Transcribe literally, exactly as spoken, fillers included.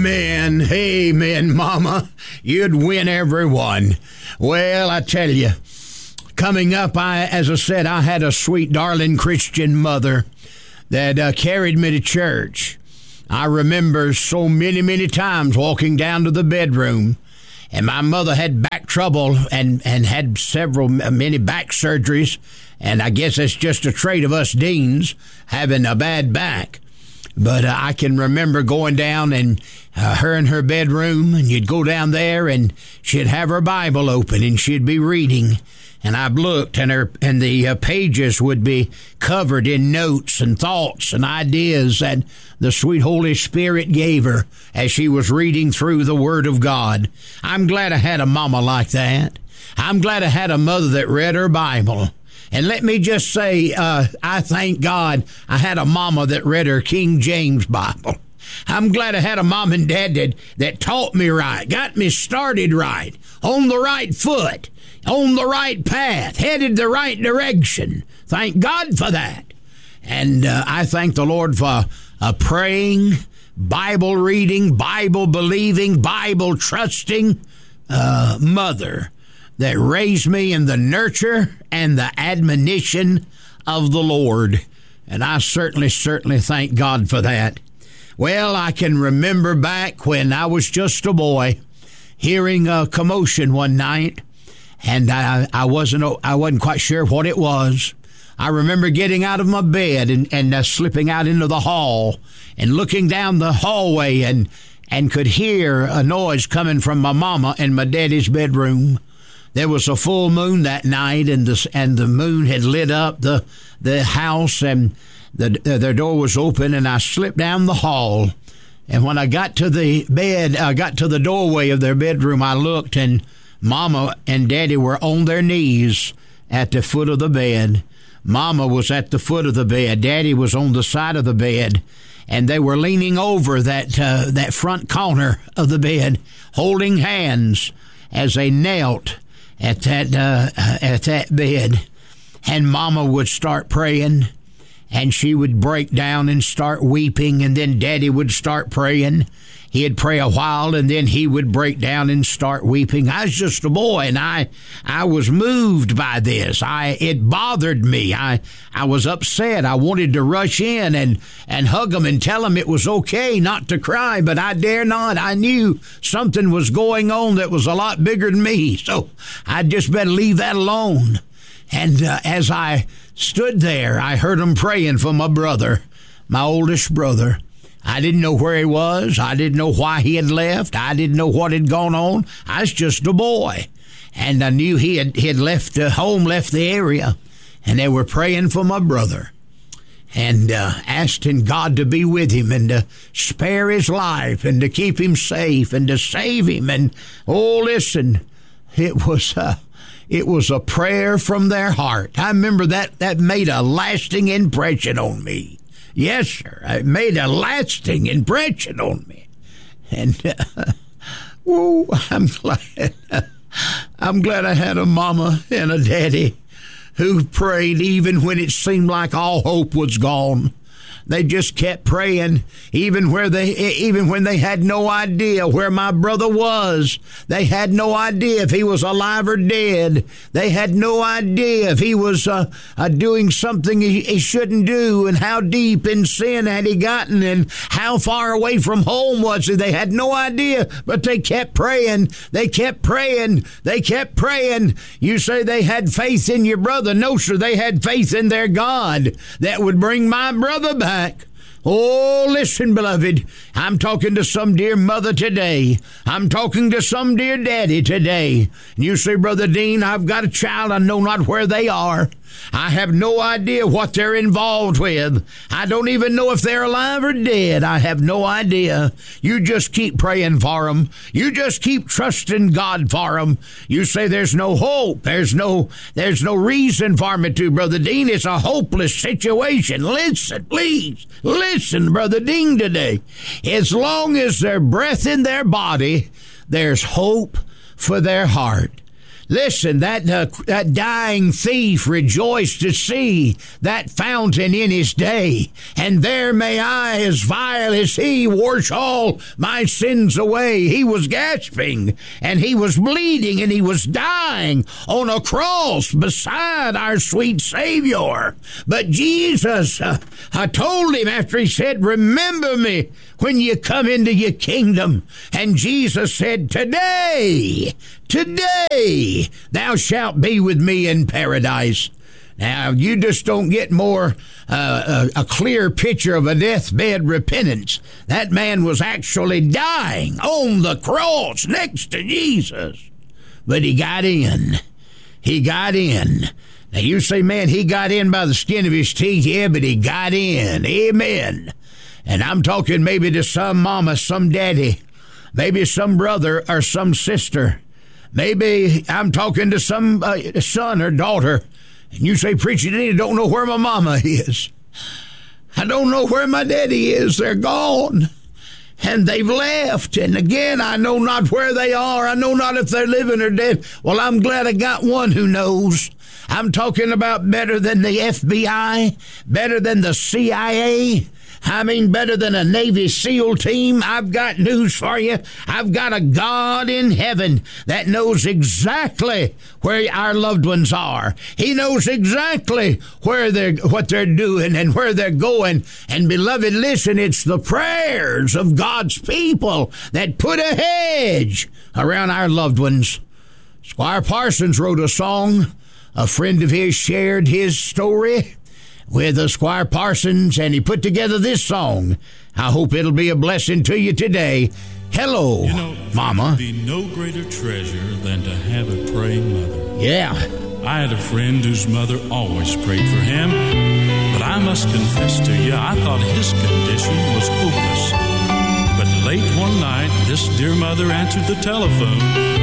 Amen. Amen, Mama. You'd win everyone. Well, I tell you, coming up, I, as I said, I had a sweet, darling Christian mother that uh, carried me to church. I remember so many, many times walking down to the bedroom, and my mother had back trouble and, and had several, many back surgeries, and I guess that's just a trait of us deans, having a bad back. But uh, I can remember going down and uh, her in her bedroom, and you'd go down there, and she'd have her Bible open, and she'd be reading. And I've looked, and her and the uh, pages would be covered in notes and thoughts and ideas that the sweet Holy Spirit gave her as she was reading through the Word of God. I'm glad I had a mama like that. I'm glad I had a mother that read her Bible. And let me just say, uh, I thank God I had a mama that read her King James Bible. I'm glad I had a mom and dad that, that taught me right, got me started right, on the right foot, on the right path, headed the right direction. Thank God for that. And uh, I thank the Lord for a praying, Bible reading, Bible believing, Bible trusting uh, mother that raised me in the nurture and the admonition of the Lord. And I certainly, certainly thank God for that. Well, I can remember back when I was just a boy, hearing a commotion one night, and I, I wasn't I wasn't quite sure what it was. I remember getting out of my bed and, and uh, slipping out into the hall and looking down the hallway and, and could hear a noise coming from my mama and my daddy's bedroom. There was a full moon that night, and the, and the moon had lit up the the house, and the, the door was open, and I slipped down the hall. And when I got to the bed, I got to the doorway of their bedroom, I looked, and Mama and Daddy were on their knees at the foot of the bed. Mama was at the foot of the bed. Daddy was on the side of the bed, and they were leaning over that uh, that front corner of the bed, holding hands as they knelt at that uh, at that bed. And Mama would start praying, and she would break down and start weeping, and then Daddy would start praying. He'd pray a while, and then he would break down and start weeping. I was just a boy, and I I was moved by this. I it bothered me. I I was upset. I wanted to rush in and, and hug them and tell them it was okay not to cry, but I dare not. I knew something was going on that was a lot bigger than me, so I just better leave that alone. And uh, as I stood there, I heard them praying for my brother, my oldest brother. I didn't know where he was. I didn't know why he had left. I didn't know what had gone on. I was just a boy. And I knew he had, he had left uh, home, left the area. And they were praying for my brother and uh, asking God to be with him and to spare his life and to keep him safe and to save him. And, oh, listen, it was uh, it was a prayer from their heart. I remember that that made a lasting impression on me. Yes, sir. It made a lasting impression on me. And, uh, whoa, I'm glad. I'm glad I had a mama and a daddy who prayed even when it seemed like all hope was gone. They just kept praying, even where they, even when they had no idea where my brother was. They had no idea if he was alive or dead. They had no idea if he was uh, uh, doing something he, he shouldn't do, and how deep in sin had he gotten, and how far away from home was he. They had no idea, but they kept praying. They kept praying. They kept praying. You say they had faith in your brother. No, sir, they had faith in their God that would bring my brother back. Oh, listen, beloved, I'm talking to some dear mother today. I'm talking to some dear daddy today. And you say, Brother Dean, I've got a child. I know not where they are. I have no idea what they're involved with. I don't even know if they're alive or dead. I have no idea. You just keep praying for them. You just keep trusting God for them. You say there's no hope. There's no, there's no reason for me to, Brother Dean. It's a hopeless situation. Listen, please. Listen, Brother Dean, today. As long as there's breath in their body, there's hope for their heart. Listen, that, uh, that dying thief rejoiced to see that fountain in his day. And there may I, as vile as he, wash all my sins away. He was gasping, and he was bleeding, and he was dying on a cross beside our sweet Savior. But Jesus, uh, I told him after he said, remember me when you come into your kingdom. And Jesus said, today, today, thou shalt be with me in paradise. Now, you just don't get more uh, a, a clear picture of a deathbed repentance. That man was actually dying on the cross next to Jesus. But he got in. He got in. Now, you say, man, he got in by the skin of his teeth. Yeah, but he got in. Amen. And I'm talking maybe to some mama, some daddy, maybe some brother or some sister. Maybe I'm talking to some uh, son or daughter. And you say, preacher, I don't know where my mama is. I don't know where my daddy is. They're gone. And they've left. And again, I know not where they are. I know not if they're living or dead. Well, I'm glad I got one who knows. I'm talking about better than the F B I, better than the C I A. I mean, better than a Navy SEAL team. I've got news for you. I've got a God in heaven that knows exactly where our loved ones are. He knows exactly where they're, what they're doing and where they're going. And beloved, listen, it's the prayers of God's people that put a hedge around our loved ones. Squire Parsons wrote a song. A friend of his shared his story with uh, Squire Parsons, and he put together this song. I hope it'll be a blessing to you today. Hello, you know, Mama. There can be no greater treasure than to have a praying mother. Yeah. I had a friend whose mother always prayed for him, but I must confess to you, I thought his condition was hopeless. But late one night, this dear mother answered the telephone.